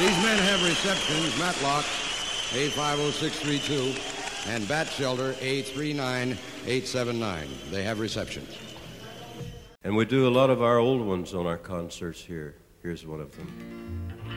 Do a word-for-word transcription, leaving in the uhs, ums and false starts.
These men have receptions, Matlock, eight five zero six three two, and Bat Shelter, eight three nine eight seven nine. They have receptions. And we do a lot of our old ones on our concerts here. Here's one of them.